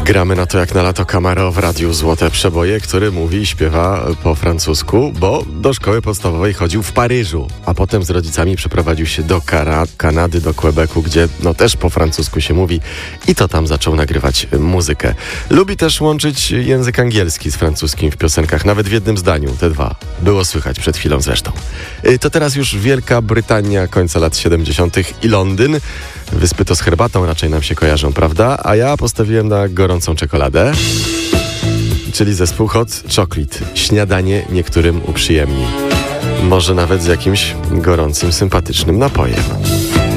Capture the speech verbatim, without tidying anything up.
Gramy na to jak na lato Camaro w radiu Złote Przeboje, który mówi i śpiewa po francusku, bo do szkoły podstawowej chodził w Paryżu, a potem z rodzicami przeprowadził się do Kara- Kanady, do Quebecu, gdzie no też po francusku się mówi i to tam zaczął nagrywać muzykę. Lubi też łączyć język angielski z francuskim w piosenkach, nawet w jednym zdaniu, te dwa. Było słychać przed chwilą zresztą. To teraz już Wielka Brytania końca lat siedemdziesiątych i Londyn. Wyspy to z herbatą raczej nam się kojarzą, prawda? A ja postawiłem na gorącą czekoladę, czyli zespół Hot Chocolate. Śniadanie niektórym uprzyjemni. Może nawet z jakimś gorącym, sympatycznym napojem.